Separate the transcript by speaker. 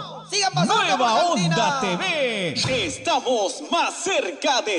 Speaker 1: Sigan pasando por
Speaker 2: Nueva
Speaker 1: Argentina.
Speaker 2: Onda TV. Estamos más cerca de